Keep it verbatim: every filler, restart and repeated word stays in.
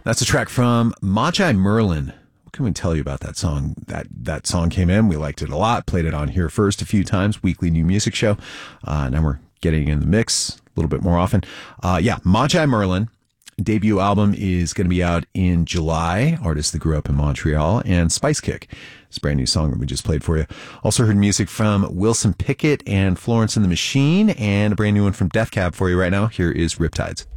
That's a track from Magi Merlin. What can we tell you about that song? That that song came in. We liked it a lot. Played it on here first a few times. Weekly new music show. Uh, now we're getting in the mix a little bit more often. Uh, yeah, Magi Merlin. Debut album is going to be out in July. Artist that grew up in Montreal. And Spice Kick. It's a brand new song that we just played for you. Also heard music from Wilson Pickett and Florence and the Machine. And a brand new one from Death Cab for you right now. Here is Riptides.